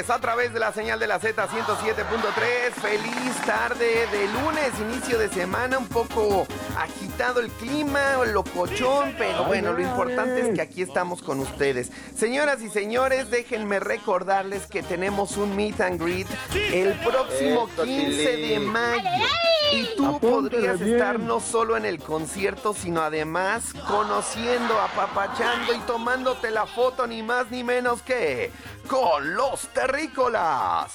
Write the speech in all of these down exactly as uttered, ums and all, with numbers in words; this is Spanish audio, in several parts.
lunes a través de la señal de la Z ciento siete punto tres. Feliz tarde de lunes, inicio de semana, un poco agitado el clima, locochón, pero bueno, lo importante es que aquí estamos con ustedes. Señoras y señores, déjenme recordarles que tenemos un meet and greet el próximo quince de mayo. Y tú podrías estar no solo en el concierto, sino además conociendo, apapachando y tomándote la foto, ni más ni menos que con los terrícolas,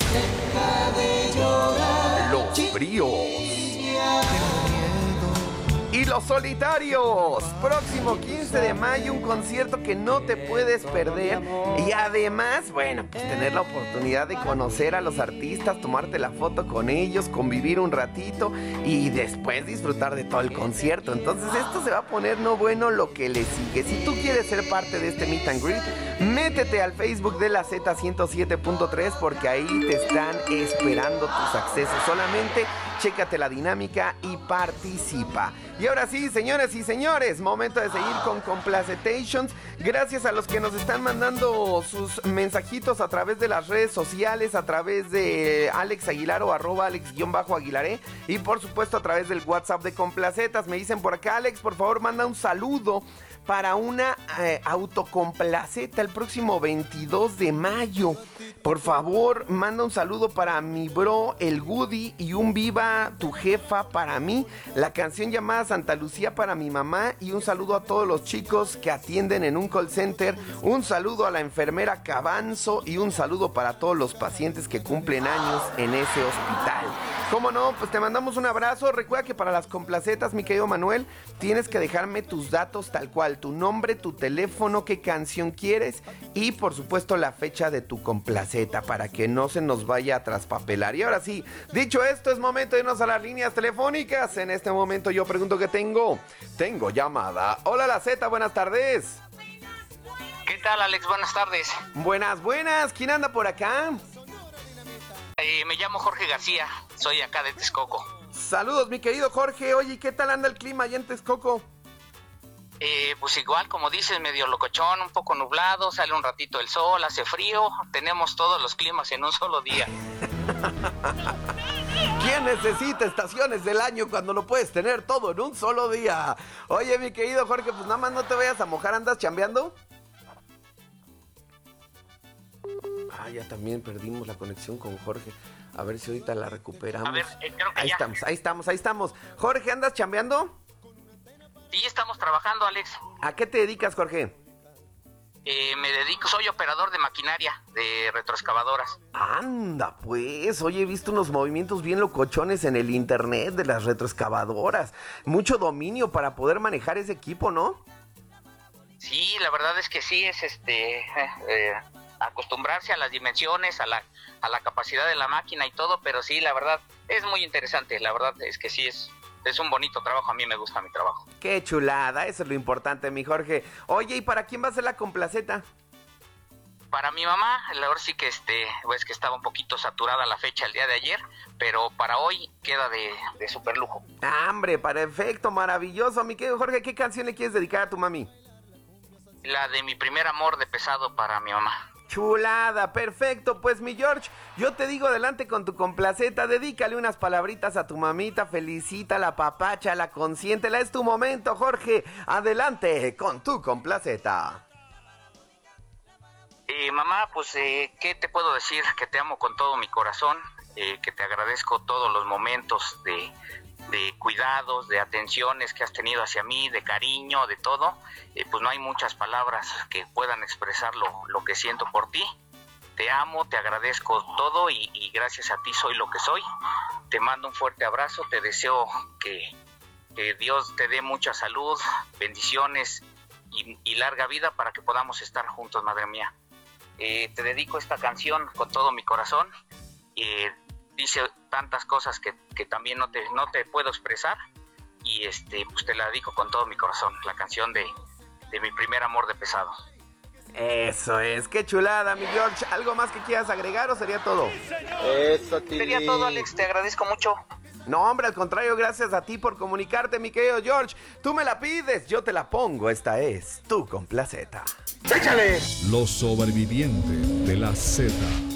los fríos y los solitarios. Próximo quince de mayo, un concierto que no te puedes perder. Y además, bueno, pues tener la oportunidad de conocer a los artistas, tomarte la foto con ellos, convivir un ratito y después disfrutar de todo el concierto. Entonces esto se va a poner no bueno lo que le sigue. Si tú quieres ser parte de este meet and greet, métete al Facebook de la Z ciento siete punto tres porque ahí te están esperando tus accesos. Solamente chécate la dinámica y participa. Y ahora sí, señoras y señores, momento de seguir con Complacetations. Gracias a los que nos están mandando sus mensajitos a través de las redes sociales, a través de Alex Aguilar o arroba Alex-Aguilaré, y por supuesto a través del WhatsApp de Complacetas. Me dicen por acá, Alex, por favor, manda un saludo para una eh, autocomplaceta el próximo veintidós de mayo. Por favor, manda un saludo para mi bro, el Woody, y un viva tu jefa para mí. La canción llamada Santa Lucía para mi mamá, y un saludo a todos los chicos que atienden en un call center. Un saludo a la enfermera Cabanzo y un saludo para todos los pacientes que cumplen años en ese hospital. ¿Cómo no? Pues te mandamos un abrazo. Recuerda que para las complacetas, mi querido Manuel, tienes que dejarme tus datos tal cual, tu nombre, tu teléfono, qué canción quieres y por supuesto la fecha de tu complaceta para que no se nos vaya a traspapelar. Y ahora sí, dicho esto, es momento de irnos a las líneas telefónicas. En este momento yo pregunto qué tengo. Tengo llamada. Hola, la Z, buenas tardes. ¿Qué tal, Alex? Buenas tardes. Buenas, buenas. ¿Quién anda por acá? Eh, me llamo Jorge García, soy acá de Texcoco. Saludos, mi querido Jorge. Oye, ¿qué tal anda el clima allá en Texcoco? Eh, pues igual, como dices, medio locochón, un poco nublado, sale un ratito el sol, hace frío, tenemos todos los climas en un solo día. ¿Quién necesita estaciones del año cuando lo puedes tener todo en un solo día? Oye, mi querido Jorge, pues nada más no te vayas a mojar, ¿andas chambeando? Ah, ya también perdimos la conexión con Jorge. A ver si ahorita la recuperamos. A ver, eh, creo que ahí ya. estamos, ahí estamos, ahí estamos. Jorge, ¿andas chambeando? Sí, estamos trabajando, Alex. ¿A qué te dedicas, Jorge? Eh, me dedico, soy operador de maquinaria, de retroexcavadoras. Anda, pues, oye, he visto unos movimientos bien locochones en el internet de las retroexcavadoras. Mucho dominio para poder manejar ese equipo, ¿no? Sí, la verdad es que sí, es este... Eh, eh, acostumbrarse a las dimensiones, a la, a la capacidad de la máquina y todo, pero sí, la verdad, es muy interesante, la verdad es que sí, es, es un bonito trabajo, a mí me gusta mi trabajo. Qué chulada, eso es lo importante, mi Jorge. Oye, ¿y para quién va a ser la complaceta? Para mi mamá, ahora sí que este, pues que estaba un poquito saturada la fecha el día de ayer, pero para hoy queda de, de super lujo. Ah, hombre, perfecto, maravilloso, mi querido Jorge, ¿qué canción le quieres dedicar a tu mami? La de Mi Primer Amor de Pesado para mi mamá. Chulada, perfecto, pues mi George, yo te digo adelante con tu complaceta, dedícale unas palabritas a tu mamita, felicítala, papáchala, consiéntela, es tu momento, Jorge, adelante con tu complaceta. Eh, mamá, pues, eh, ¿qué te puedo decir? Que te amo con todo mi corazón, eh, que te agradezco todos los momentos de... de cuidados, de atenciones que has tenido hacia mí, de cariño, de todo, eh, pues no hay muchas palabras que puedan expresar lo, lo que siento por ti. Te amo, te agradezco todo y, y gracias a ti soy lo que soy. Te mando un fuerte abrazo, te deseo que, que Dios te dé mucha salud, bendiciones y, y larga vida para que podamos estar juntos, madre mía. Eh, te dedico esta canción con todo mi corazón. Eh, dice tantas cosas que, que también no te, no te puedo expresar y este pues te la dedico con todo mi corazón, la canción de, de Mi Primer Amor de Pesado. Eso es, qué chulada, mi George. ¿Algo más que quieras agregar o sería todo? Eso, Tilly. Sería todo, Alex, te agradezco mucho. No, hombre, al contrario, gracias a ti por comunicarte, mi querido George. Tú me la pides, yo te la pongo, esta es tu complaceta. ¡Échale! Los sobrevivientes de la Z.